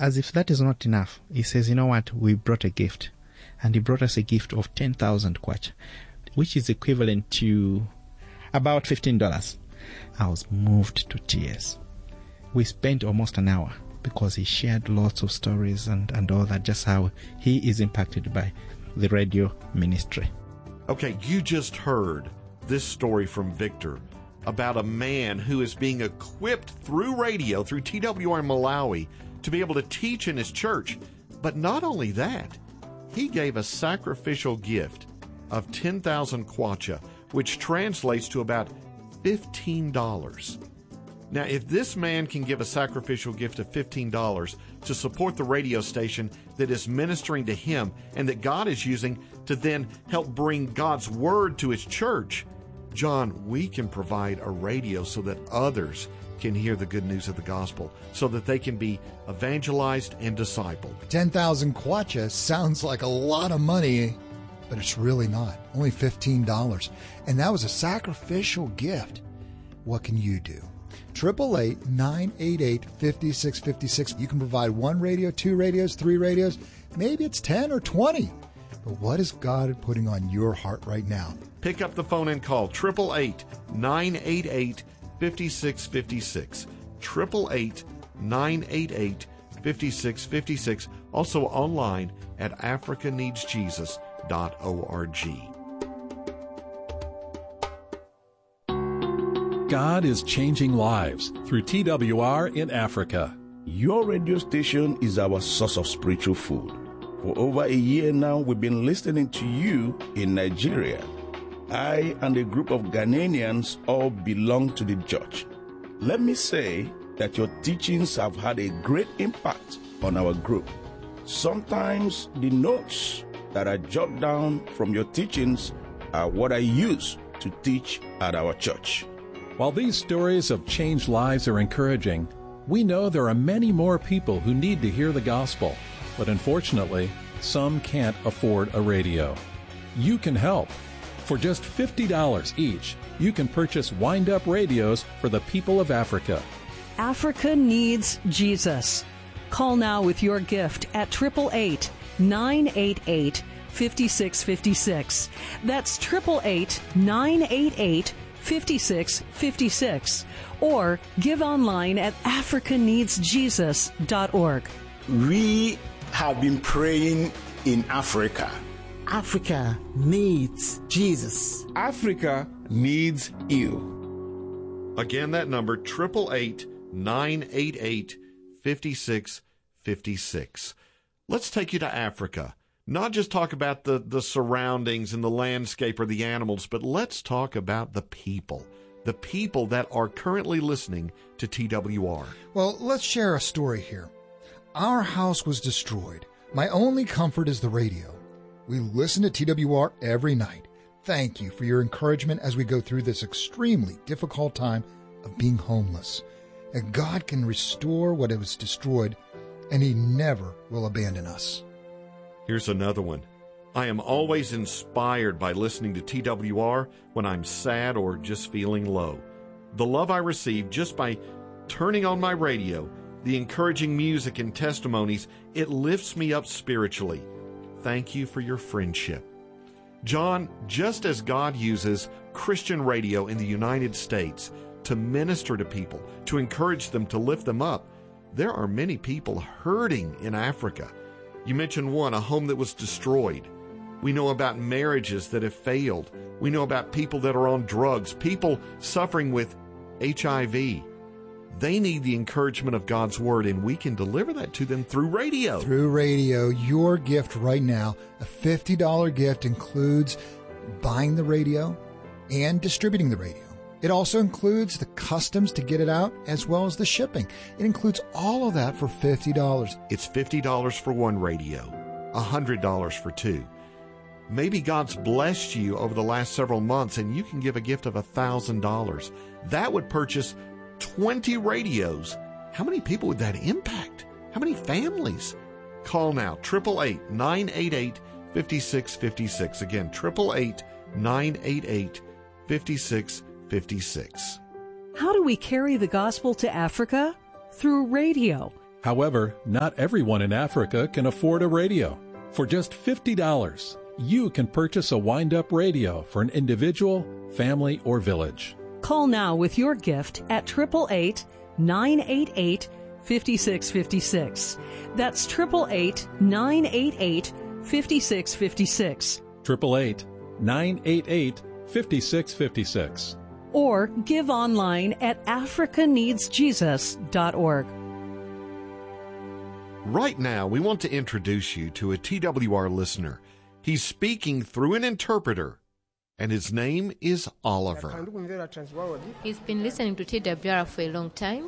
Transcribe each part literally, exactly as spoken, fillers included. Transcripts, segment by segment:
as if that is not enough, he says, you know what, we brought a gift. And he brought us a gift of ten thousand kwacha, which is equivalent to about fifteen dollars. I was moved to tears. We spent almost an hour because he shared lots of stories and, and all that, just how he is impacted by the radio ministry. Okay, you just heard this story from Victor about a man who is being equipped through radio, through T W R Malawi, to be able to teach in his church. But not only that, he gave a sacrificial gift of ten thousand kwacha, which translates to about fifteen dollars. Now, if this man can give a sacrificial gift of fifteen dollars to support the radio station that is ministering to him and that God is using to then help bring God's word to his church, John, we can provide a radio so that others can hear the good news of the gospel, so that they can be evangelized and discipled. ten thousand kwacha sounds like a lot of money, but it's really not. Only fifteen dollars. And that was a sacrificial gift. What can you do? eight eight eight, nine eight eight, five six five six. You can provide one radio, two radios, three radios. Maybe it's ten or twenty. But what is God putting on your heart right now? Pick up the phone and call eight eight eight, nine eight eight, five six five six. eight eight eight, nine eight eight, five six five six. Also online at africa needs jesus dot org. God is changing lives through T W R in Africa. Your radio station is our source of spiritual food. For over a year now, we've been listening to you in Nigeria. I and a group of Ghanaians all belong to the church. Let me say that your teachings have had a great impact on our group. Sometimes the notes that I jot down from your teachings are what I use to teach at our church. While these stories of changed lives are encouraging, we know there are many more people who need to hear the gospel, but unfortunately, some can't afford a radio. You can help. For just fifty dollars each, you can purchase wind-up radios for the people of Africa. Africa needs Jesus. Call now with your gift at eight eight eight, nine eight eight, five six five six. That's eight eight eight, nine eight eight, five six five six. Or give online at africa needs jesus dot org. We have been praying in Africa. Africa needs Jesus. Africa needs you. Again, that number, eight eight eight, nine eight eight, five six five six. Let's take you to Africa. Not just talk about the, the surroundings and the landscape or the animals, but let's talk about the people. The people that are currently listening to T W R. Well, let's share a story here. Our house was destroyed. My only comfort is the radio. We listen to T W R every night. Thank you for your encouragement as we go through this extremely difficult time of being homeless. And God can restore what was destroyed, and He never will abandon us. Here's another one. I am always inspired by listening to T W R when I'm sad or just feeling low. The love I receive just by turning on my radio, the encouraging music and testimonies, it lifts me up spiritually. Thank you for your friendship. John, just as God uses Christian radio in the United States to minister to people, to encourage them, to lift them up, there are many people hurting in Africa. You mentioned one, a home that was destroyed. We know about marriages that have failed. We know about people that are on drugs, people suffering with H I V. They need the encouragement of God's Word, and we can deliver that to them through radio. Through radio, your gift right now, a fifty dollars gift, includes buying the radio and distributing the radio. It also includes the customs to get it out, as well as the shipping. It includes all of that for fifty dollars. It's fifty dollars for one radio, one hundred dollars for two. Maybe God's blessed you over the last several months, and you can give a gift of one thousand dollars. That would purchase twenty radios. How many people would that impact? How many families? Call now, eight eight eight, nine eight eight, five six five six. Again, eight eight eight, nine eight eight, five six five six. How do we carry the gospel to Africa? Through radio. However, not everyone in Africa can afford a radio. For just fifty dollars, you can purchase a wind-up radio for an individual, family, or village. Call now with your gift at eight eight eight, nine eight eight, five six five six. That's eight eight eight, nine eight eight, five six five six. eight eight eight, nine eight eight, five six five six. Or give online at africa needs jesus dot org. Right now, we want to introduce you to a T W R listener. He's speaking through an interpreter, and his name is Oliver. He's been listening to T W R for a long time,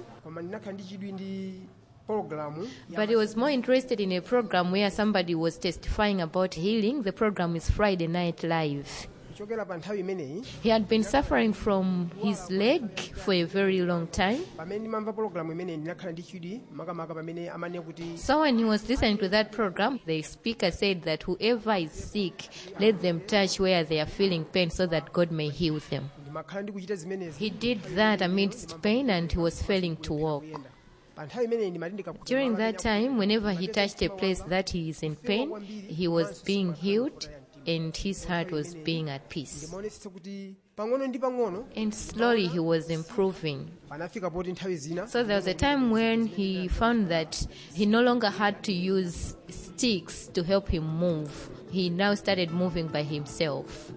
but he was more interested in a program where somebody was testifying about healing. The program is Friday Night Live. He had been suffering from his leg for a very long time. So when he was listening to that program, the speaker said that whoever is sick, let them touch where they are feeling pain so that God may heal them. He did that amidst pain and he was failing to walk. During that time, whenever he touched a place that he is in pain, he was being healed and his heart was being at peace. And slowly he was improving. So there was a time when he found that he no longer had to use sticks to help him move. He now started moving by himself.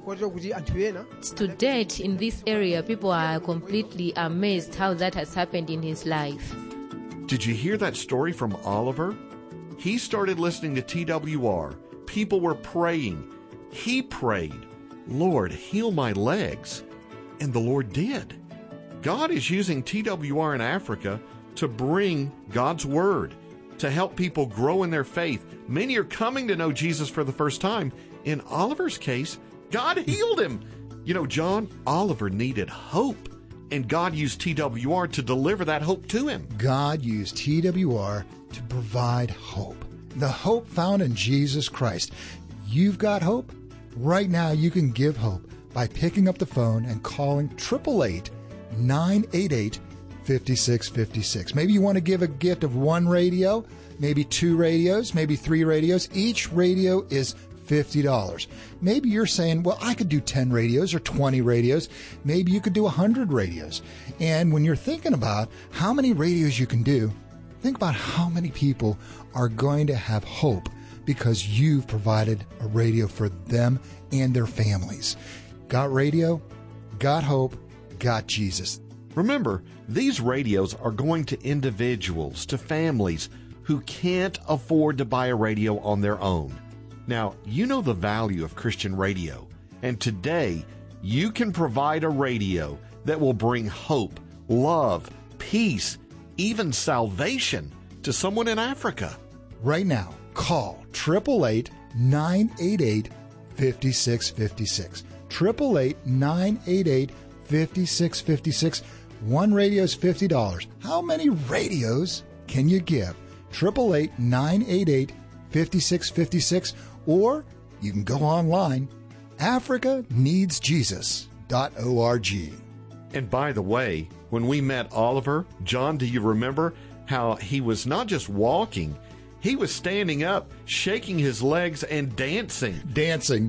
To date, in this area, people are completely amazed how that has happened in his life. Did you hear that story from Oliver? He started listening to T W R. People were praying. He prayed, Lord, heal my legs. And the Lord did. God is using T W R in Africa to bring God's Word, to help people grow in their faith. Many are coming to know Jesus for the first time. In Oliver's case, God healed him. You know, John, Oliver needed hope, and God used T W R to deliver that hope to him. God used T W R to provide hope, the hope found in Jesus Christ. You've got hope? Right now you can give hope by picking up the phone and calling eight eight eight, nine eight eight, five six five six. Maybe you want to give a gift of one radio, maybe two radios, maybe three radios. Each radio is fifty dollars. Maybe you're saying, well, I could do ten radios or twenty radios. Maybe you could do one hundred radios. And when you're thinking about how many radios you can do, think about how many people are going to have hope because you've provided a radio for them and their families. Got radio, got hope, got Jesus. Remember, these radios are going to individuals, to families who can't afford to buy a radio on their own. Now, you know the value of Christian radio, and today you can provide a radio that will bring hope, love, peace, even salvation to someone in Africa. Right now, call eight eight eight, nine eight eight, five six five six. eight eight eight, nine eight eight, five six five six. One radio is fifty dollars. How many radios can you give? eight eight eight, nine eight eight, five six five six. Or you can go online, africa needs jesus dot org. And by the way, when we met Oliver, John, do you remember how he was not just walking, he was standing up, shaking his legs, and dancing. Dancing.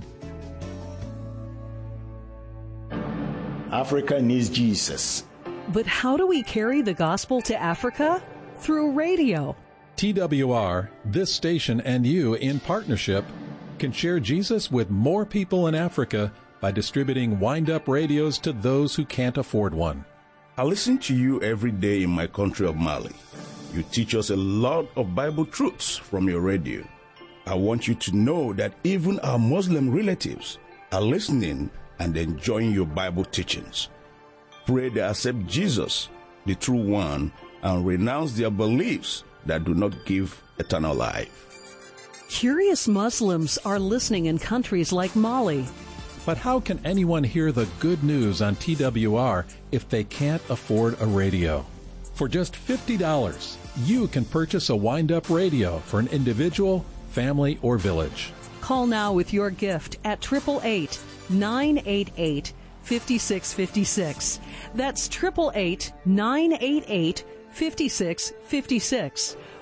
Africa needs Jesus. But how do we carry the gospel to Africa? Through radio. T W R, this station, and you in partnership can share Jesus with more people in Africa by distributing wind-up radios to those who can't afford one. I listen to you every day in my country of Mali. You teach us a lot of Bible truths from your radio. I want you to know that even our Muslim relatives are listening and enjoying your Bible teachings. Pray they accept Jesus, the true one, and renounce their beliefs that do not give eternal life. Curious Muslims are listening in countries like Mali. But how can anyone hear the good news on T W R if they can't afford a radio? For just fifty dollars, you can purchase a wind-up radio for an individual, family, or village. Call now with your gift at eight eight eight, nine eight eight, five six five six. That's eight eight eight, nine eight eight, five six five six.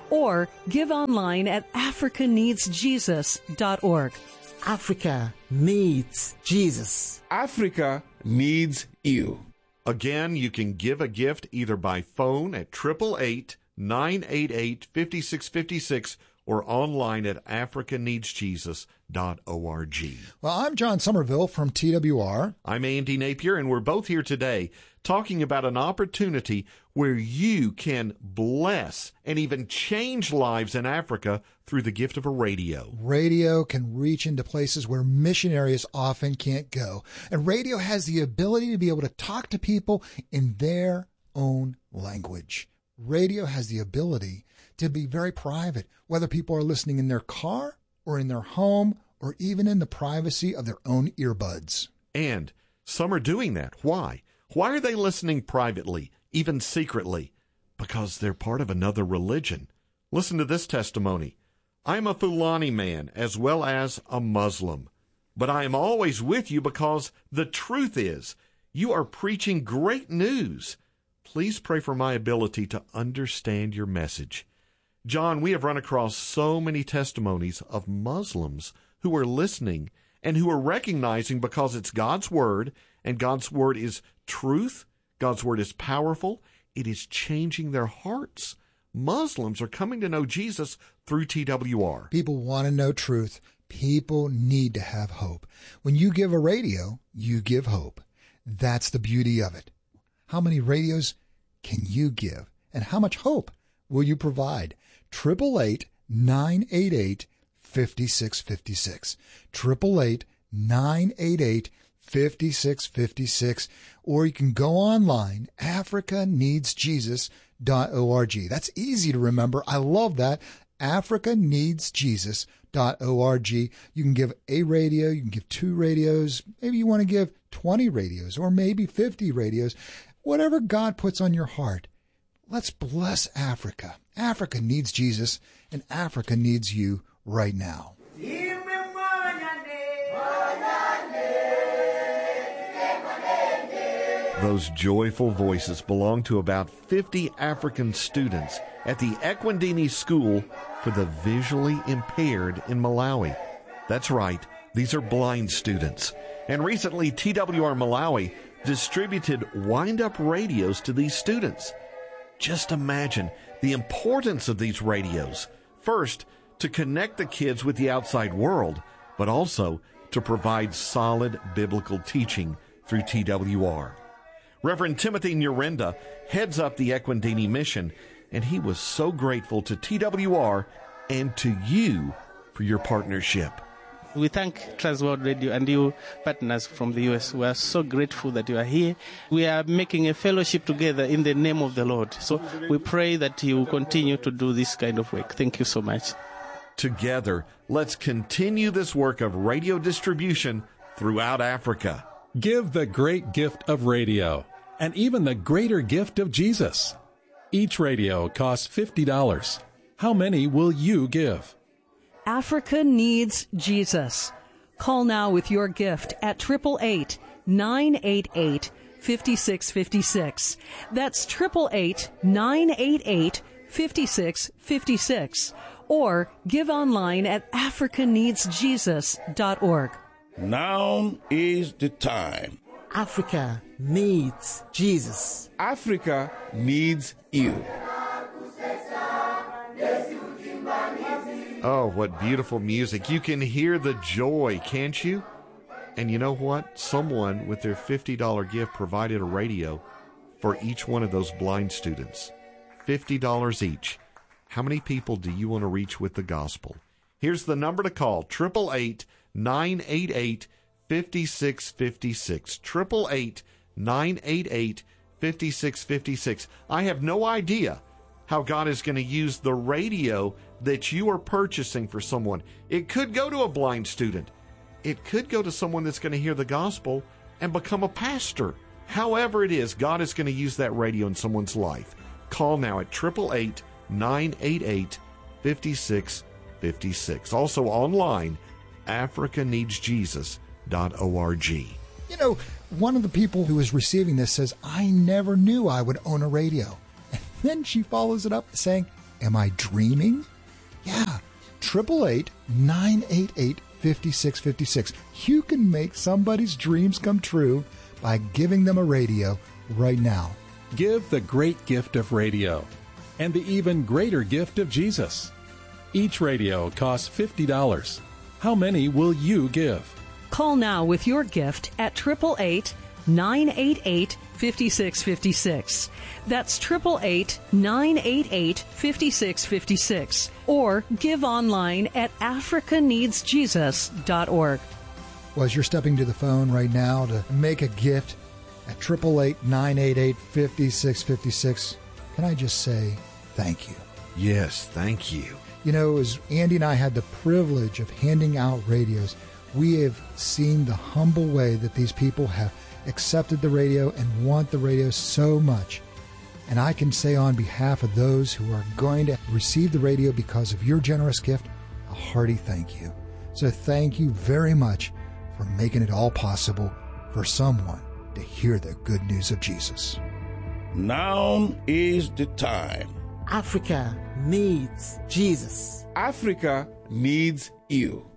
or give online at africa needs jesus dot org. Africa needs Jesus. Africa needs you. Again, you can give a gift either by phone at eight eight eight, nine eight eight, five six five six or online at africa needs jesus dot org. Well, I'm John Somerville from T W R. I'm Andy Napier, and we're both here today talking about an opportunity where you can bless and even change lives in Africa through the gift of a radio. Radio can reach into places where missionaries often can't go. And radio has the ability to be able to talk to people in their own language. Radio has the ability to be very private, whether people are listening in their car or in their home or even in the privacy of their own earbuds. And some are doing that. Why? Why are they listening privately, even secretly? Because they're part of another religion. Listen to this testimony. I'm a Fulani man as well as a Muslim, but I am always with you because the truth is you are preaching great news. Please pray for my ability to understand your message. John, we have run across so many testimonies of Muslims who are listening and who are recognizing, because it's God's Word, and God's Word is truth, God's Word is powerful, it is changing their hearts. Muslims are coming to know Jesus through T W R. People want to know truth. People need to have hope. When you give a radio, you give hope. That's the beauty of it. How many radios can you give? And how much hope will you provide? eight eight eight, nine eight eight, five six five six. eight eight eight, nine eight eight, five six five six. Or you can go online, africa needs jesus dot org. That's easy to remember. I love that. africa needs jesus dot org. You can give a radio, you can give two radios, maybe you want to give twenty radios or maybe fifty radios. Whatever God puts on your heart. Let's bless Africa. Africa needs Jesus, and Africa needs you right now. Those joyful voices belong to about fifty African students at the Ekwandini School for the Visually Impaired in Malawi. That's right, these are blind students. And recently, T W R Malawi distributed wind-up radios to these students. Just imagine the importance of these radios. First, to connect the kids with the outside world, but also to provide solid biblical teaching through T W R. Reverend Timothy Nyirenda heads up the Ekwandini mission, and he was so grateful to T W R and to you for your partnership. We thank Transworld Radio and you partners from the U S. We are so grateful that you are here. We are making a fellowship together in the name of the Lord. So we pray that you will continue to do this kind of work. Thank you so much. Together, let's continue this work of radio distribution throughout Africa. Give the great gift of radio and even the greater gift of Jesus. Each radio costs fifty dollars. How many will you give? Africa needs Jesus. Call now with your gift at eight eight eight, nine eight eight, five six five six. That's eight eight eight, nine eight eight, five six five six. Or give online at africa needs jesus dot org. Now is the time. Africa needs Jesus. Africa needs you. Oh, what beautiful music. You can hear the joy, can't you? And you know what? Someone with their fifty dollars gift provided a radio for each one of those blind students. fifty dollars each. How many people do you want to reach with the gospel? Here's the number to call, eight eight eight, nine eight eight, five six five six. eight eight eight, nine eight eight, five six five six. I have no idea how God is going to use the radio that you are purchasing for someone. It could go to a blind student. It could go to someone that's going to hear the gospel and become a pastor. However it is, God is going to use that radio in someone's life. Call now at eight eight eight, nine eight eight, five six five six. Also online, africa needs jesus dot org. You know, one of the people who is receiving this says, I never knew I would own a radio. And then she follows it up saying, Am I dreaming? Yeah. eight eight eight, nine eight eight, five six five six. You can make somebody's dreams come true by giving them a radio right now. Give the great gift of radio and the even greater gift of Jesus. Each radio costs fifty dollars. How many will you give? Call now with your gift at eight eight eight, nine eight eight, five six five six. That's eight eight eight, nine eight eight, five six five six. Or give online at africa needs jesus dot org. Well, as you're stepping to the phone right now to make a gift at eight eight eight, nine eight eight, five six five six, can I just say thank you? Yes, thank you. You know, as Andy and I had the privilege of handing out radios, we have seen the humble way that these people have accepted the radio and want the radio so much. And I can say on behalf of those who are going to receive the radio because of your generous gift, a hearty thank you. So thank you very much for making it all possible for someone to hear the good news of Jesus. Now is the time. Africa needs Jesus. Africa needs you.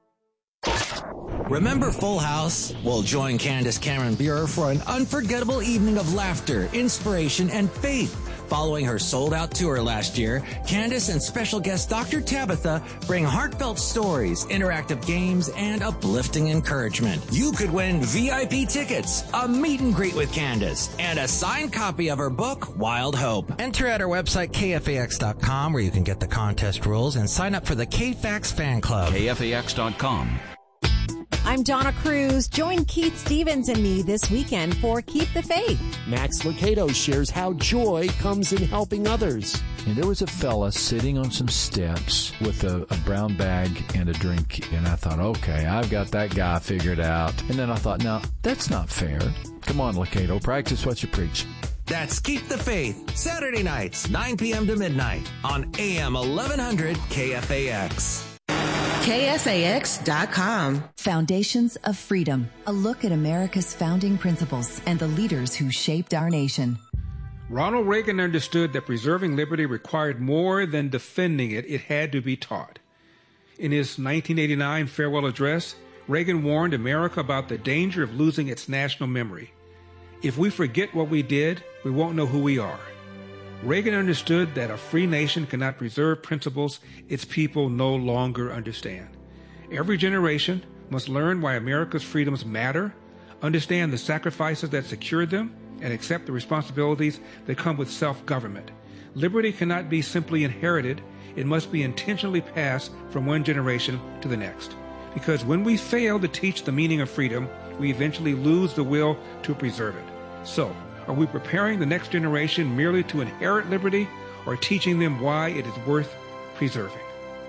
Remember Full House? Well, join Candace Cameron Bure for an unforgettable evening of laughter, inspiration, and faith. Following her sold-out tour last year, Candace and special guest Doctor Tabitha bring heartfelt stories, interactive games, and uplifting encouragement. You could win V I P tickets, a meet and greet with Candace, and a signed copy of her book, Wild Hope. Enter at our website, K F A X dot com, where you can get the contest rules and sign up for the K-Fax fan club. K F A X dot com. I'm Donna Cruz. Join Keith Stevens and me this weekend for Keep the Faith. Max Lucado shares how joy comes in helping others. And there was a fella sitting on some steps with a, a brown bag and a drink. And I thought, okay, I've got that guy figured out. And then I thought, no, that's not fair. Come on, Lucado, practice what you preach. That's Keep the Faith, Saturday nights, nine p.m. to midnight on A M eleven hundred K F A X. K F A X dot com. Foundations of Freedom, a look at America's founding principles and the leaders who shaped our nation. Ronald Reagan understood that preserving liberty required more than defending it. It had to be taught. In his nineteen eighty-nine farewell address, Reagan warned America about the danger of losing its national memory. If we forget what we did, we won't know who we are. Reagan understood that a free nation cannot preserve principles its people no longer understand. Every generation must learn why America's freedoms matter, understand the sacrifices that secured them, and accept the responsibilities that come with self-government. Liberty cannot be simply inherited. It must be intentionally passed from one generation to the next. Because when we fail to teach the meaning of freedom, we eventually lose the will to preserve it. So, are we preparing the next generation merely to inherit liberty, or teaching them why it is worth preserving?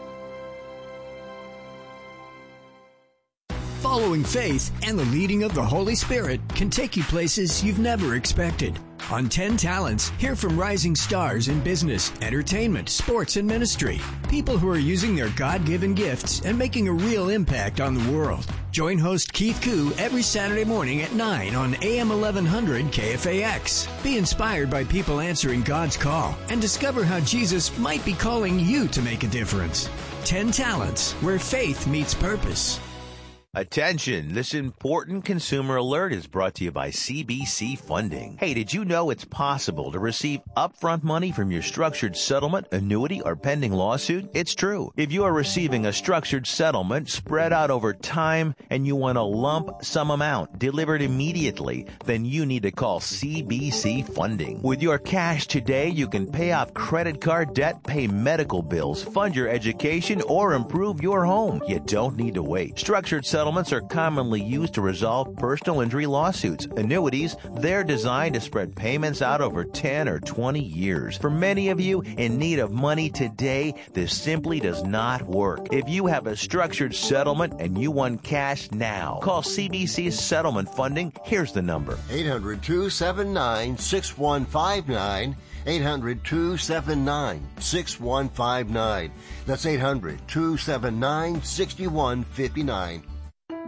Following faith and the leading of the Holy Spirit can take you places you've never expected. On ten Talents, hear from rising stars in business, entertainment, sports, and ministry. People who are using their God-given gifts and making a real impact on the world. Join host Keith Koo every Saturday morning at nine on A M eleven hundred K F A X. Be inspired by people answering God's call and discover how Jesus might be calling you to make a difference. ten Talents, where faith meets purpose. Attention, this important consumer alert is brought to you by C B C Funding. Hey, did you know it's possible to receive upfront money from your structured settlement, annuity, or pending lawsuit? It's true. If you are receiving a structured settlement spread out over time and you want a lump sum amount delivered immediately, then you need to call C B C Funding. With your cash today, you can pay off credit card debt, pay medical bills, fund your education, or improve your home. You don't need to wait. Structured settlements are commonly used to resolve personal injury lawsuits. Annuities, they're designed to spread payments out over ten or twenty years. For many of you in need of money today, this simply does not work. If you have a structured settlement and you want cash now, call C B C Settlement Funding. Here's the number. eight hundred, two seven nine, six one five nine. eight hundred, two seven nine, six one five nine. That's eight hundred, two seven nine, six one five nine.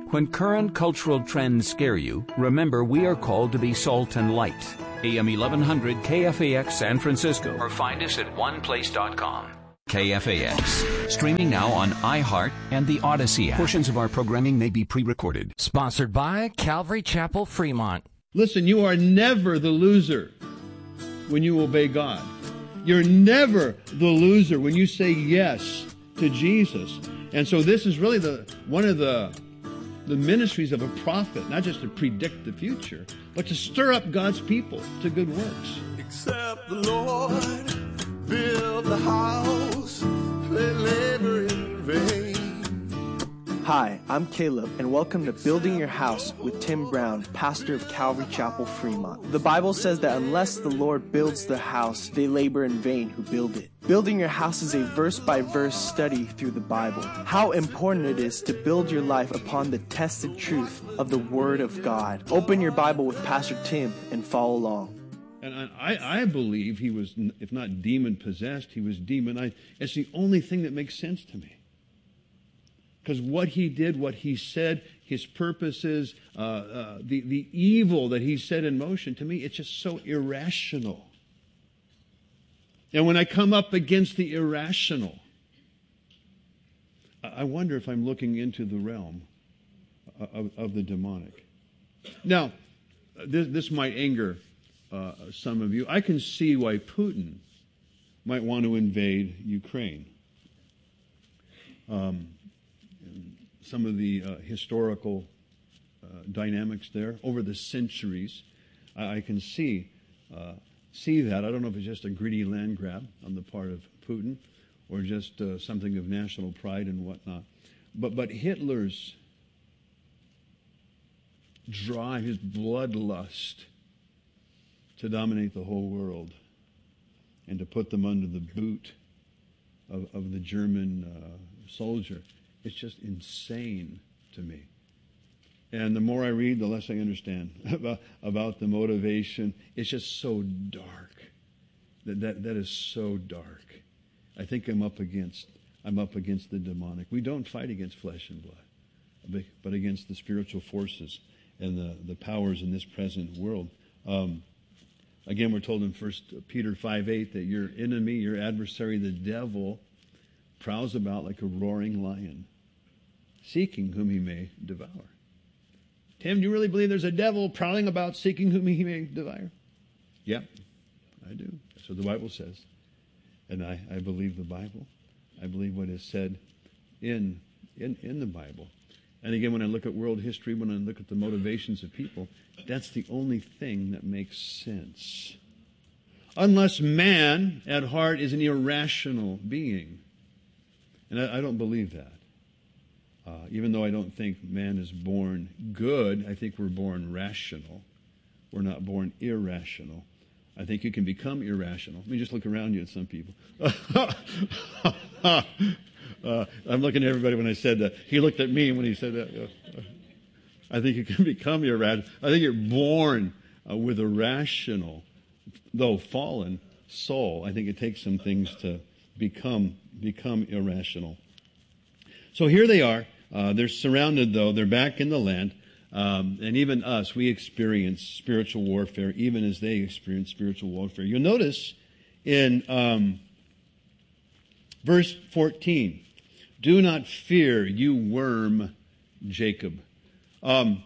When current cultural trends scare you, remember we are called to be salt and light. A M eleven hundred K F A X San Francisco, or find us at one place dot com. K F A X, streaming now on iHeart and the Odyssey app. Portions of our programming may be pre-recorded. Sponsored by Calvary Chapel, Fremont. Listen, you are never the loser when you obey God. You're never the loser when you say yes to Jesus. And so this is really the one of the the ministries of a prophet, not just to predict the future, but to stir up God's people to good works. Except the Lord build the house, they labor in vain. Hi, I'm Caleb, and welcome to Building Your House with Tim Brown, pastor of Calvary Chapel, Fremont. The Bible says that unless the Lord builds the house, they labor in vain who build it. Building your house is a verse-by-verse study through the Bible. How important it is to build your life upon the tested truth of the Word of God. Open your Bible with Pastor Tim and follow along. And I, I believe he was, if not demon-possessed, he was demonized. It's the only thing that makes sense to me. Because what he did, what he said, his purposes, uh, uh, the, the evil that he set in motion, to me, it's just so irrational. And when I come up against the irrational, I wonder if I'm looking into the realm of, of the demonic. Now, this, this might anger uh, some of you. I can see why Putin might want to invade Ukraine. Um, some of the uh, historical uh, dynamics there over the centuries, I, I can see uh, see that. I don't know if it's just a greedy land grab on the part of Putin or just uh, something of national pride and whatnot. But but Hitler's drive, his bloodlust to dominate the whole world and to put them under the boot of, of the German uh, soldier, it's just insane to me. And the more I read, the less I understand about, about the motivation. It's just so dark. That, that that is so dark. I think I'm up against I'm up against the demonic. We don't fight against flesh and blood, but against the spiritual forces and the, the powers in this present world. Um, again, we're told in First Peter five eight that your enemy, your adversary, the devil, prowls about like a roaring lion, seeking whom he may devour. Tim, do you really believe there's a devil prowling about seeking whom he may devour? Yep, I do. That's what the Bible says. And I, I believe the Bible. I believe what is said in, in, in the Bible. And again, when I look at world history, when I look at the motivations of people, that's the only thing that makes sense. Unless man, at heart, is an irrational being. And I, I don't believe that. Uh, even though I don't think man is born good, I think we're born rational. We're not born irrational. I think you can become irrational. I mean, just look around you at some people. uh, I'm looking at everybody when I said that. He looked at me when he said that. Uh, I think you can become irrational. I think you're born uh, with a rational, though fallen, soul. I think it takes some things to become become irrational. So here they are. Uh, they're surrounded, though. They're back in the land. Um, and even us, we experience spiritual warfare, even as they experience spiritual warfare. You'll notice in um, verse fourteen, do not fear, you worm Jacob. Um,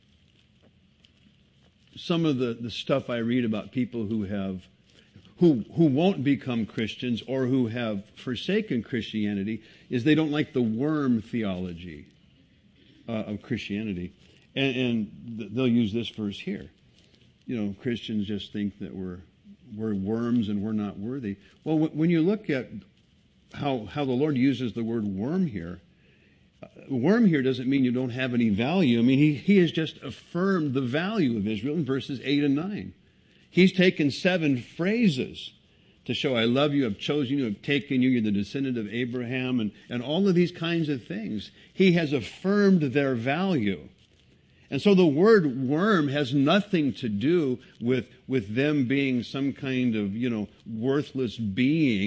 some of the, the stuff I read about people who have Who, who won't become Christians or who have forsaken Christianity is they don't like the worm theology uh, of Christianity. And, and they'll use this verse here. You know, Christians just think that we're we're worms and we're not worthy. Well, when you look at how, how the Lord uses the word worm here, uh, worm here doesn't mean you don't have any value. I mean, he, he has just affirmed the value of Israel in verses eight and nine. He's taken seven phrases to show, I love you, I've chosen you, I've taken you, you're the descendant of Abraham, and, and all of these kinds of things. He has affirmed their value. And so the word worm has nothing to do with, with them being some kind of, you know, worthless being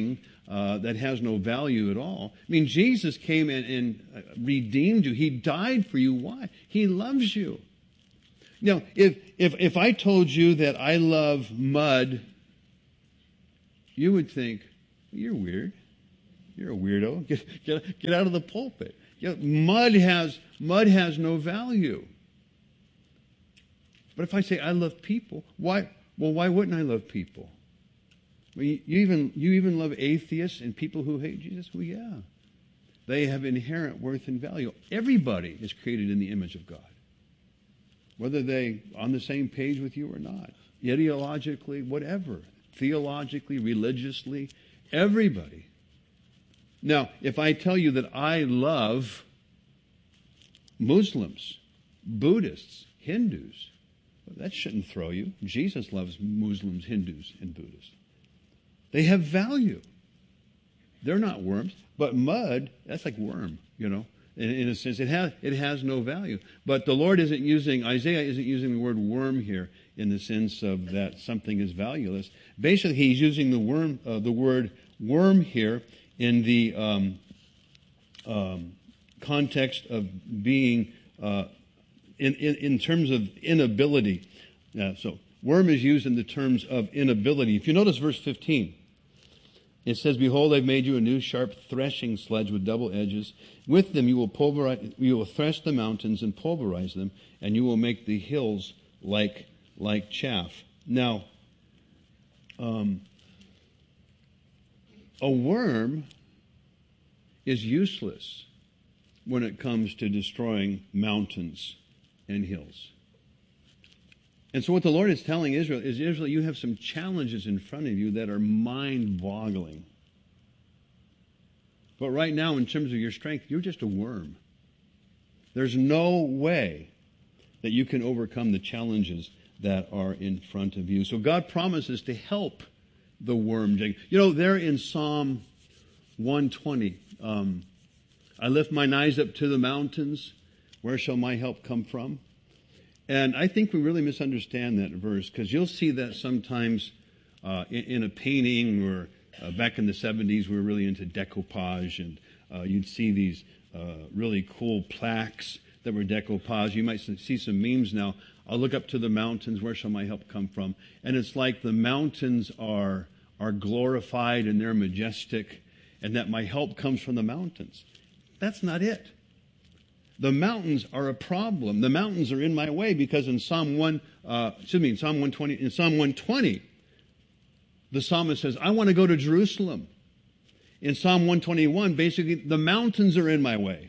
uh, that has no value at all. I mean, Jesus came and, and redeemed you. He died for you. Why? He loves you. Now, if, if, if I told you that I love mud, you would think, you're weird. You're a weirdo. Get, get, get out of the pulpit. You know, mud has, mud has no value. But if I say I love people, why? Well, why wouldn't I love people? Well, you, you even you even love atheists and people who hate Jesus? Well, yeah. They have inherent worth and value. Everybody is created in the image of God. Whether they on the same page with you or not. Ideologically, whatever. Theologically, religiously, everybody. Now, if I tell you that I love Muslims, Buddhists, Hindus, well, that shouldn't throw you. Jesus loves Muslims, Hindus, and Buddhists. They have value. They're not worms. But mud, that's like worm, you know. In, in a sense, it has, it has no value. But the Lord isn't using, Isaiah isn't using the word worm here in the sense of that something is valueless. Basically, he's using the worm, uh, the word worm here in the um, um, context of being, uh, in, in, in terms of inability. Uh, so, worm is used in the terms of inability. If you notice verse fifteen, it says, "Behold, I've made you a new sharp threshing sledge with double edges. With them you will pulverize, you will thresh the mountains and pulverize them, and you will make the hills like like chaff." Now, um, a worm is useless when it comes to destroying mountains and hills. And so what the Lord is telling Israel is, Israel, you have some challenges in front of you that are mind-boggling. But right now, in terms of your strength, you're just a worm. There's no way that you can overcome the challenges that are in front of you. So God promises to help the worm. You know, there in Psalm one twenty, um, I lift mine eyes up to the mountains. Where shall my help come from? And I think we really misunderstand that verse, because you'll see that sometimes uh, in, in a painting, or uh, back in the seventies we were really into decoupage, and uh, you'd see these uh, really cool plaques that were decoupage. You might see some memes now. I'll look up to the mountains, where shall my help come from? And it's like the mountains are, are glorified and they're majestic, and that my help comes from the mountains. That's not it. The mountains are a problem. The mountains are in my way, because in Psalm one, uh, excuse me, in Psalm one twenty, in Psalm one twenty, the psalmist says, "I want to go to Jerusalem." In Psalm one twenty-one, basically, the mountains are in my way.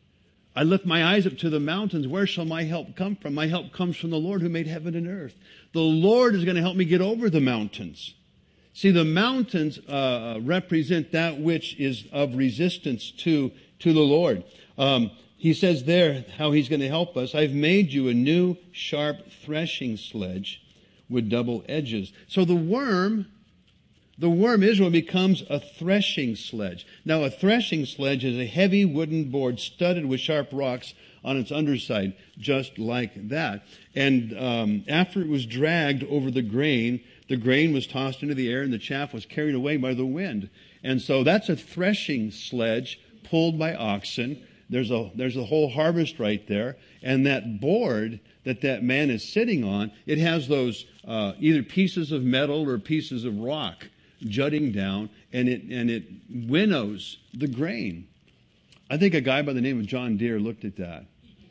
I lift my eyes up to the mountains. Where shall my help come from? My help comes from the Lord who made heaven and earth. The Lord is going to help me get over the mountains. See, the mountains uh, represent that which is of resistance to, to the Lord. Um, He says there how he's going to help us. "I've made you a new sharp threshing sledge with double edges." So the worm, the worm Israel becomes a threshing sledge. Now a threshing sledge is a heavy wooden board studded with sharp rocks on its underside, just like that. And um, after it was dragged over the grain, the grain was tossed into the air and the chaff was carried away by the wind. And so that's a threshing sledge pulled by oxen. There's a there's a whole harvest right there, and that board that that man is sitting on, it has those uh, either pieces of metal or pieces of rock jutting down, and it and it winnows the grain. I think a guy by the name of John Deere looked at that.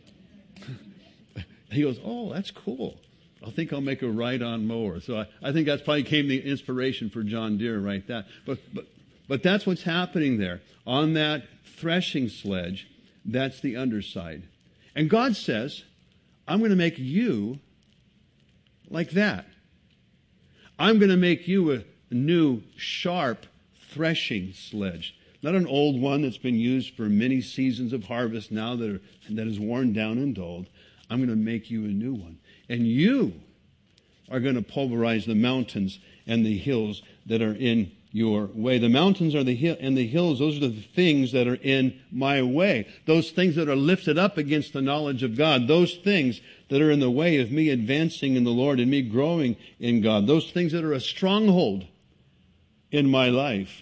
He goes, "Oh, that's cool. I think I'll make a ride-on mower." So I, I think that's probably came the inspiration for John Deere, right? That, but but but that's what's happening there on that threshing sledge. That's the underside. And God says, "I'm going to make you like that. I'm going to make you a new, sharp threshing sledge." Not an old one that's been used for many seasons of harvest now that, are, that is worn down and dulled. I'm going to make you a new one. And you are going to pulverize the mountains and the hills that are in your way. The mountains are the hill and the hills, those are the things that are in my way. Those things that are lifted up against the knowledge of God. Those things that are in the way of me advancing in the Lord and me growing in God. Those things that are a stronghold in my life.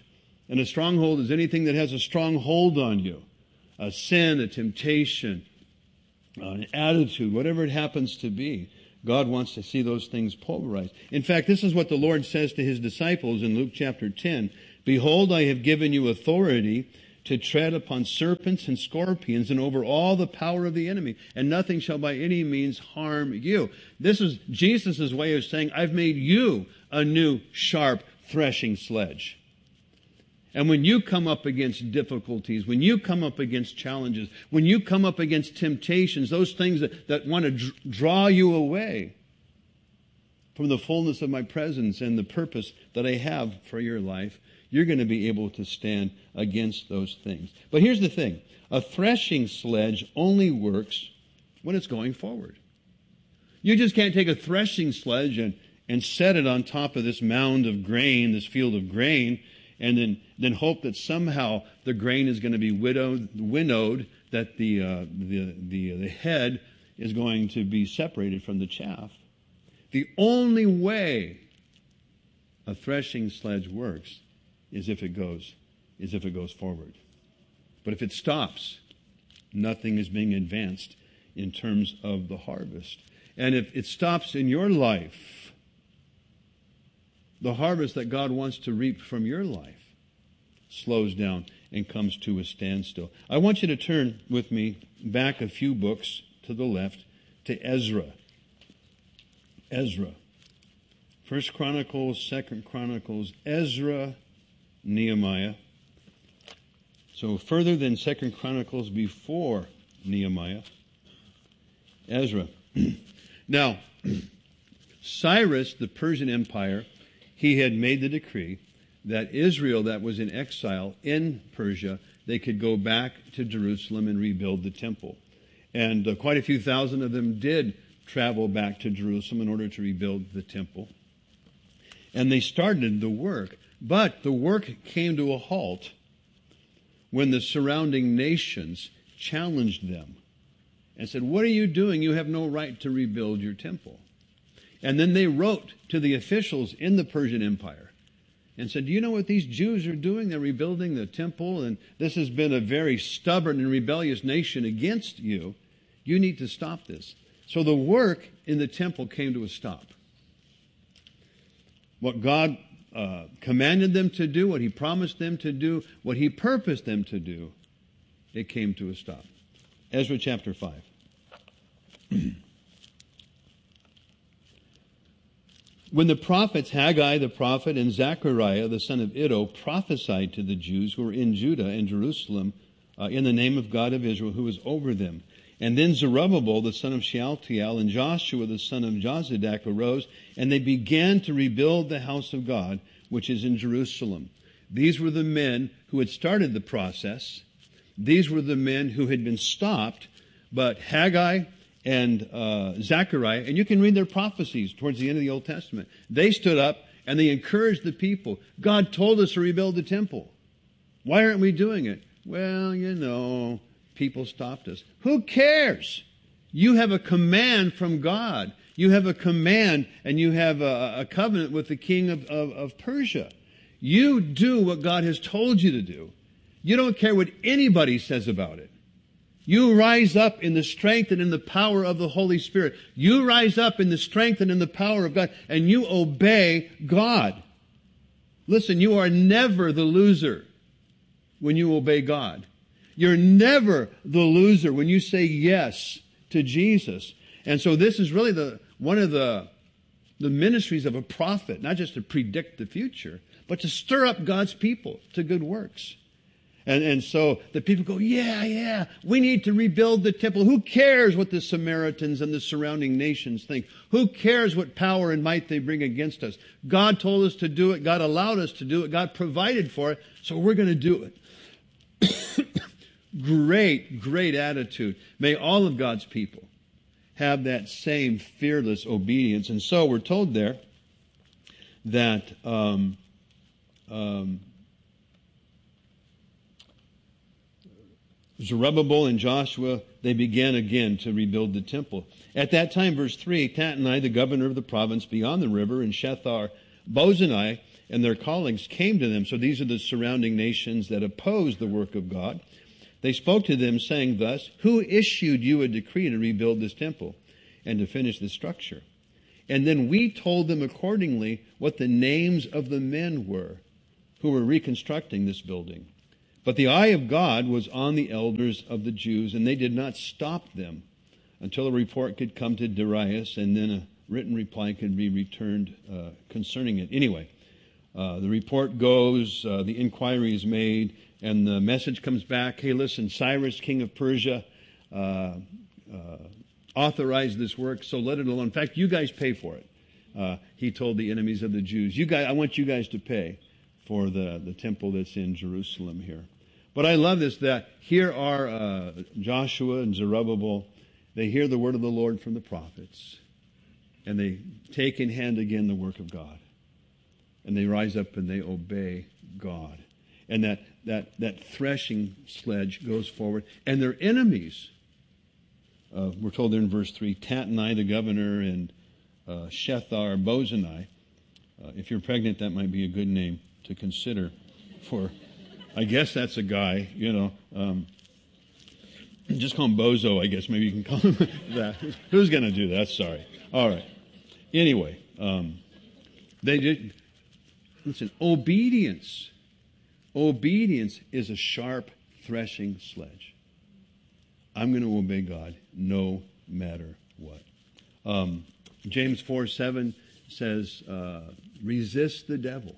And a stronghold is anything that has a strong hold on you. A sin, a temptation, an attitude, whatever it happens to be. God wants to see those things pulverized. In fact, this is what the Lord says to his disciples in Luke chapter ten. Behold, I have given you authority to tread upon serpents and scorpions and over all the power of the enemy, and nothing shall by any means harm you. This is Jesus' way of saying, I've made you a new sharp threshing sledge. And when you come up against difficulties, when you come up against challenges, when you come up against temptations, those things that, that want to dr- draw you away from the fullness of my presence and the purpose that I have for your life, you're going to be able to stand against those things. But here's the thing. A threshing sledge only works when it's going forward. You just can't take a threshing sledge and, and set it on top of this mound of grain, this field of grain, and then, then hope that somehow the grain is going to be winnowed, winnowed that the, uh, the, the, the head is going to be separated from the chaff. The only way a threshing sledge works is if it goes, is if it goes forward. But if it stops, nothing is being advanced in terms of the harvest. And if it stops in your life, the harvest that God wants to reap from your life slows down and comes to a standstill. I want you to turn with me back a few books to the left to Ezra. Ezra. First Chronicles, Second Chronicles, Ezra, Nehemiah. So further than Second Chronicles before Nehemiah, Ezra. Now, Cyrus, the Persian Empire, he had made the decree that Israel that was in exile in Persia, they could go back to Jerusalem and rebuild the temple. And uh, quite a few thousand of them did travel back to Jerusalem in order to rebuild the temple. And they started the work. But the work came to a halt when the surrounding nations challenged them and said, what are you doing? You have no right to rebuild your temple. And then they wrote to the officials in the Persian Empire and said, do you know what these Jews are doing? They're rebuilding the temple, and this has been a very stubborn and rebellious nation against you. You need to stop this. So the work in the temple came to a stop. What God uh, commanded them to do, what He promised them to do, what He purposed them to do, it came to a stop. Ezra chapter five. When the prophets Haggai the prophet and Zechariah the son of Iddo prophesied to the Jews who were in Judah and Jerusalem uh, in the name of God of Israel who was over them, and then Zerubbabel the son of Shealtiel and Joshua the son of Jozadak arose, and they began to rebuild the house of God, which is in Jerusalem. These were the men who had started the process. These were the men who had been stopped, but Haggai and uh, Zechariah, and you can read their prophecies towards the end of the Old Testament. They stood up and they encouraged the people. God told us to rebuild the temple. Why aren't we doing it? Well, you know, people stopped us. Who cares? You have a command from God. You have a command and you have a, a covenant with the king of, of, of Persia. You do what God has told you to do. You don't care what anybody says about it. You rise up in the strength and in the power of the Holy Spirit. You rise up in the strength and in the power of God, and you obey God. Listen, you are never the loser when you obey God. You're never the loser when you say yes to Jesus. And so this is really the one of the, the ministries of a prophet, not just to predict the future, but to stir up God's people to good works. And, and so the people go, yeah, yeah, we need to rebuild the temple. Who cares what the Samaritans and the surrounding nations think? Who cares what power and might they bring against us? God told us to do it. God allowed us to do it. God provided for it. So we're going to do it. Great, great attitude. May all of God's people have that same fearless obedience. And so we're told there that um, um, Zerubbabel and Joshua, they began again to rebuild the temple. At that time, verse three, Tattenai, the governor of the province beyond the river, and Shethar, Bozenai, and their colleagues came to them. So these are the surrounding nations that opposed the work of God. They spoke to them saying thus, who issued you a decree to rebuild this temple and to finish the structure? And then we told them accordingly what the names of the men were who were reconstructing this building. But the eye of God was on the elders of the Jews, and they did not stop them until a report could come to Darius, and then a written reply could be returned uh, concerning it. Anyway, uh, the report goes, uh, the inquiry is made, and the message comes back, hey, listen, Cyrus, king of Persia, uh, uh, authorized this work, so let it alone. In fact, you guys pay for it. Uh, he told the enemies of the Jews, "You guys, I want you guys to pay for the, the temple that's in Jerusalem here." But I love this, that here are uh, Joshua and Zerubbabel. They hear the word of the Lord from the prophets, and they take in hand again the work of God. And they rise up and they obey God. And that, that, that threshing sledge goes forward. And their enemies, uh, we're told there in verse three, Tatnai the governor and uh, Shethar Bozenai. Uh, if you're pregnant, that might be a good name to consider for, I guess that's a guy, you know. Um, just call him Bozo, I guess. Maybe you can call him that. Who's going to do that? Sorry. All right. Anyway, um, they did. Listen, obedience. Obedience is a sharp threshing sledge. I'm going to obey God no matter what. Um, James four seven says, uh, resist the devil,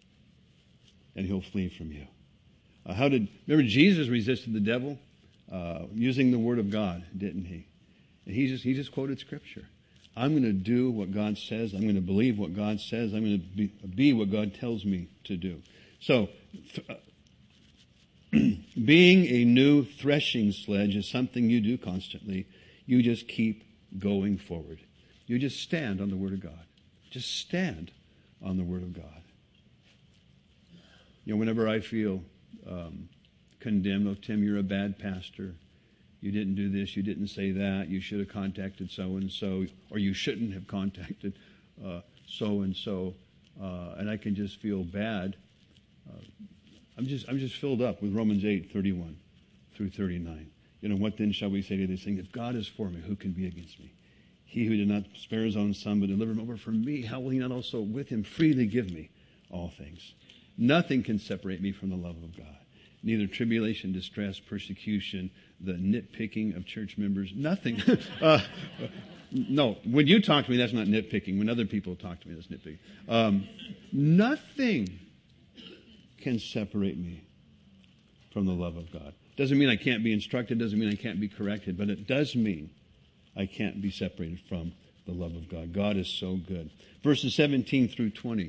and he'll flee from you. Uh, how did, remember Jesus resisted the devil? Uh, using the word of God, didn't he? And he just, he just quoted Scripture. I'm going to do what God says. I'm going to believe what God says. I'm going to be, be what God tells me to do. So, th- uh, being a new threshing sledge is something you do constantly. You just keep going forward. You just stand on the Word of God. Just stand on the Word of God. You know, whenever I feel um, condemned, oh, Tim, you're a bad pastor. You didn't do this, you didn't say that, you should have contacted so-and-so, or you shouldn't have contacted uh, so-and-so, uh, and I can just feel bad. Uh, I'm just I'm just filled up with Romans eight, thirty-one through thirty-nine. You know, what then shall we say to this thing? If God is for me, who can be against me? He who did not spare his own son, but delivered him over for me, how will he not also with him freely give me all things? Nothing can separate me from the love of God. Neither tribulation, distress, persecution, the nitpicking of church members, nothing. uh, no, when you talk to me, that's not nitpicking. When other people talk to me, that's nitpicking. Um, nothing can separate me from the love of God. Doesn't mean I can't be instructed, doesn't mean I can't be corrected, but it does mean I can't be separated from the love of God. God is so good. Verses seventeen through twenty.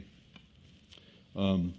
Um,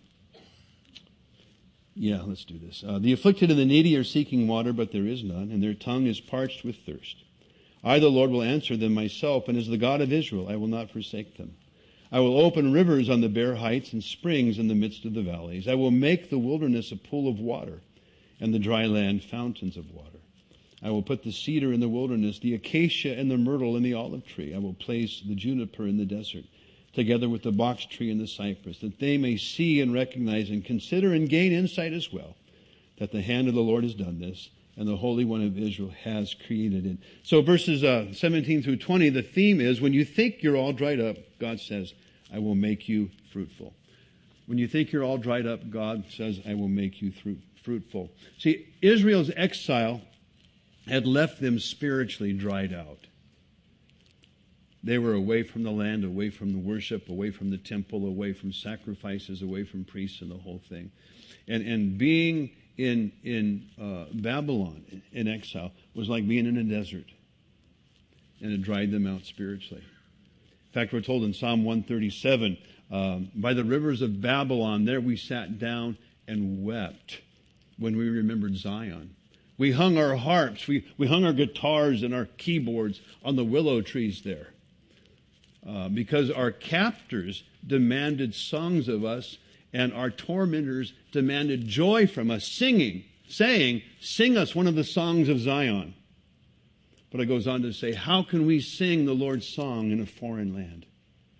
Yeah, let's do this. Uh, the afflicted and the needy are seeking water, but there is none, and their tongue is parched with thirst. I, the Lord, will answer them myself, and as the God of Israel, I will not forsake them. I will open rivers on the bare heights and springs in the midst of the valleys. I will make the wilderness a pool of water, and the dry land fountains of water. I will put the cedar in the wilderness, the acacia and the myrtle in the olive tree. I will place the juniper in the desert, together with the box tree and the cypress, that they may see and recognize and consider and gain insight as well, that the hand of the Lord has done this, and the Holy One of Israel has created it. So verses uh, seventeen through twenty, the theme is, when you think you're all dried up, God says, I will make you fruitful. When you think you're all dried up, God says, I will make you through, fruitful. See, Israel's exile had left them spiritually dried out. They were away from the land, away from the worship, away from the temple, away from sacrifices, away from priests and the whole thing. And and being in in uh, Babylon in exile was like being in a desert. And it dried them out spiritually. In fact, we're told in Psalm one thirty-seven, um, by the rivers of Babylon, there we sat down and wept when we remembered Zion. We hung our harps, we, we hung our guitars and our keyboards on the willow trees there. Uh, because our captors demanded songs of us, and our tormentors demanded joy from us, singing, saying, sing us one of the songs of Zion. But it goes on to say, how can we sing the Lord's song in a foreign land?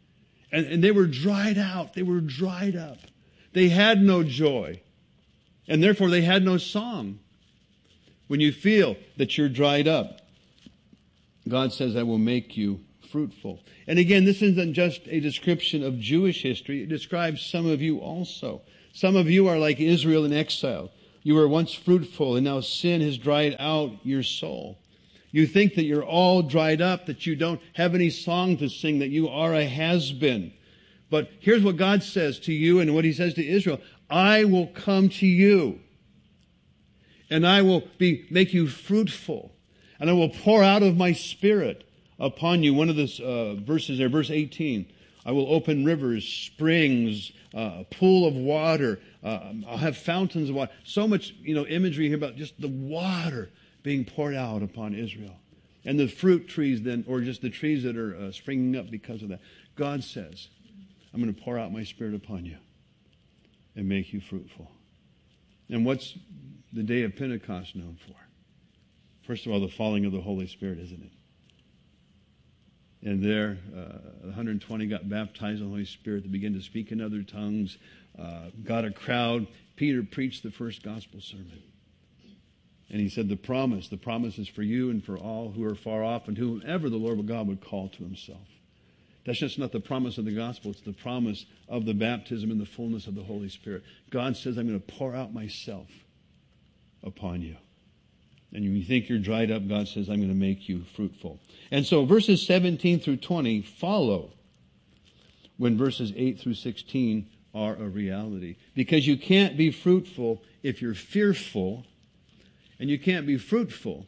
And, and they were dried out. They were dried up. They had no joy. And therefore they had no song. When you feel that you're dried up, God says, I will make you fruitful. And again, this isn't just a description of Jewish history. It describes some of you also. Some of you are like Israel in exile. You were once fruitful, and now sin has dried out your soul. You think that you're all dried up, that you don't have any song to sing, that you are a has-been. But here's what God says to you and what He says to Israel. I will come to you, and I will be make you fruitful, and I will pour out of my Spirit upon you. One of the uh, verses there, verse eighteen. I will open rivers, springs, uh, a pool of water. Uh, I'll have fountains of water. So much, you know, imagery here about just the water being poured out upon Israel. And the fruit trees then, or just the trees that are uh, springing up because of that. God says, I'm going to pour out my Spirit upon you and make you fruitful. And what's the day of Pentecost known for? First of all, the falling of the Holy Spirit, isn't it? And there, uh, one hundred twenty got baptized in the Holy Spirit. They began to speak in other tongues. Uh, got a crowd. Peter preached the first gospel sermon. And he said, the promise, the promise is for you and for all who are far off and whomever the Lord God would call to Himself. That's just not the promise of the gospel. It's the promise of the baptism and the fullness of the Holy Spirit. God says, I'm going to pour out myself upon you. And when you think you're dried up, God says, I'm going to make you fruitful. And so verses seventeen through twenty follow when verses eight through sixteen are a reality. Because you can't be fruitful if you're fearful, and you can't be fruitful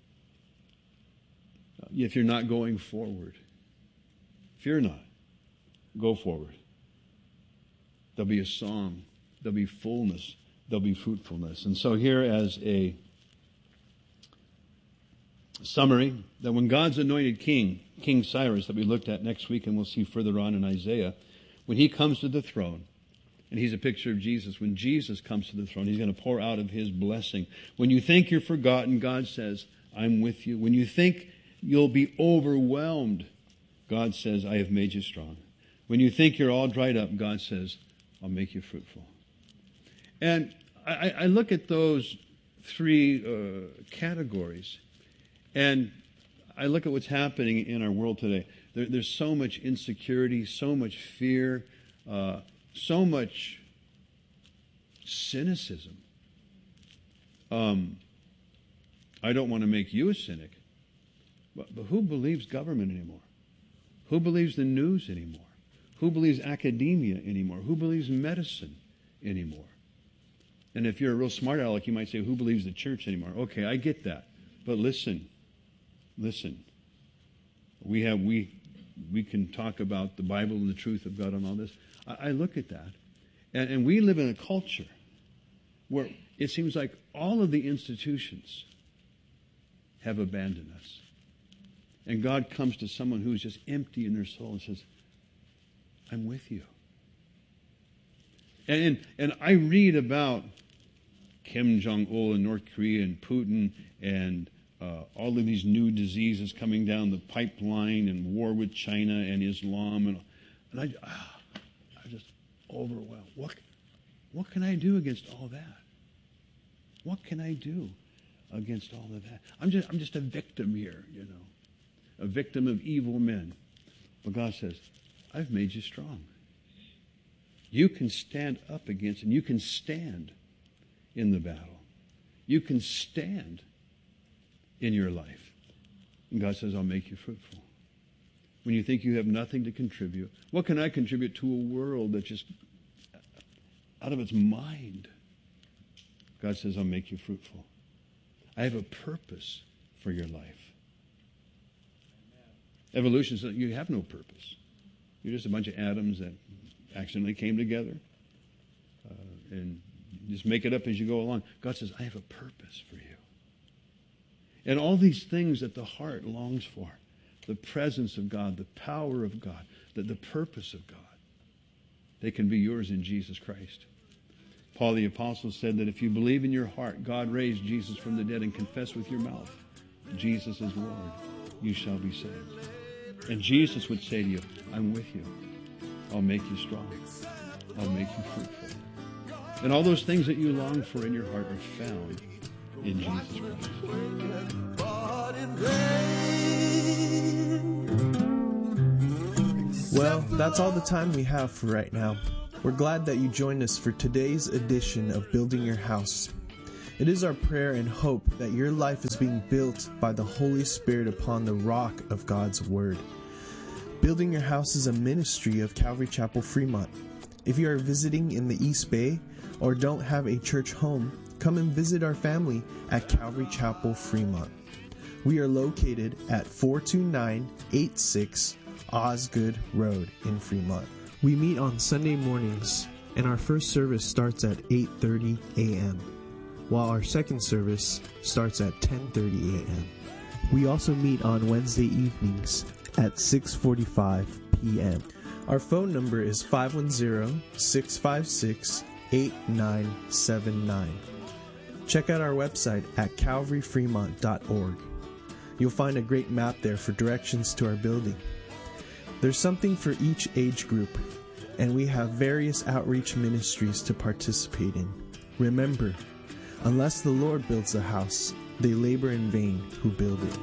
if you're not going forward. Fear not. Go forward. There'll be a song. There'll be fullness. There'll be fruitfulness. And so here as a summary, that when God's anointed king, King Cyrus, that we looked at next week and we'll see further on in Isaiah, when he comes to the throne, and he's a picture of Jesus, when Jesus comes to the throne, He's going to pour out of His blessing. When you think you're forgotten, God says, I'm with you. When you think you'll be overwhelmed, God says, I have made you strong. When you think you're all dried up, God says, I'll make you fruitful. And I, I look at those three uh, categories, and I look at what's happening in our world today. There, there's so much insecurity, so much fear, uh, so much cynicism. Um, I don't want to make you a cynic, but, but who believes government anymore? Who believes the news anymore? Who believes academia anymore? Who believes medicine anymore? And if you're a real smart aleck, you might say, who believes the church anymore? Okay, I get that. But listen, listen. We have we we can talk about the Bible and the truth of God and all this. I, I look at that, and, and we live in a culture where it seems like all of the institutions have abandoned us. And God comes to someone who's just empty in their soul and says, I'm with you. And, and, and I read about Kim Jong-un and North Korea and Putin and uh, all of these new diseases coming down the pipeline and war with China and Islam. And, and I, ah, I'm just overwhelmed. What, what can I do against all that? What can I do against all of that? I'm just, I'm just a victim here, you know, a victim of evil men. But God says, I've made you strong. You can stand up against, and you can stand in the battle. You can stand in your life. And God says, I'll make you fruitful. When you think you have nothing to contribute, what can I contribute to a world that's just out of its mind? God says, I'll make you fruitful. I have a purpose for your life. Evolution says you have no purpose. You're just a bunch of atoms that accidentally came together uh, and just make it up as you go along. God says, I have a purpose for you. And all these things that the heart longs for, the presence of God, the power of God, the, the purpose of God, they can be yours in Jesus Christ. Paul the Apostle said that if you believe in your heart God raised Jesus from the dead and confess with your mouth Jesus is Lord, you shall be saved. And Jesus would say to you, I'm with you. I'll make you strong. I'll make you fruitful. And all those things that you long for in your heart are found in Jesus Christ. Well, that's all the time we have for right now. We're glad that you joined us for today's edition of Building Your House. It is our prayer and hope that your life is being built by the Holy Spirit upon the rock of God's Word. Building Your House is a ministry of Calvary Chapel Fremont. If you are visiting in the East Bay or don't have a church home, come and visit our family at Calvary Chapel Fremont. We are located at four two nine eight six Osgood Road in Fremont. We meet on Sunday mornings, and our first service starts at eight thirty a.m., while our second service starts at ten thirty a.m. We also meet on Wednesday evenings at six forty-five p.m. Our phone number is five one zero, six five six, eight nine seven nine. Check out our website at calvary fremont dot org. You'll find a great map there for directions to our building. There's something for each age group, and we have various outreach ministries to participate in. Remember, unless the Lord builds the house, they labor in vain who build it.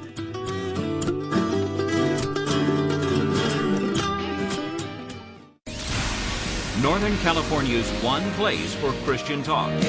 Northern California's one place for Christian talk.